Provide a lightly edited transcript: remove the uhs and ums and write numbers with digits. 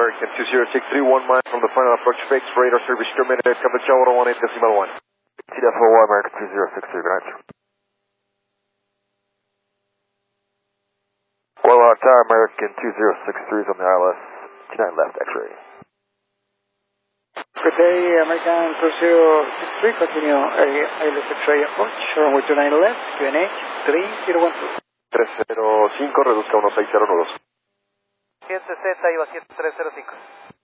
American 2063, 1 mile from the final approach fix, radar service terminated, Capital Tower 18.1. TF4 American 2063, good night. Well, Tower American 2063 is on the ILS, 29 left, X-ray. Good day, American 2063, continue ILS X-ray approach, runway 29 left, QNH 3012. 305, reduzca 1602. 7Z, iba 7305.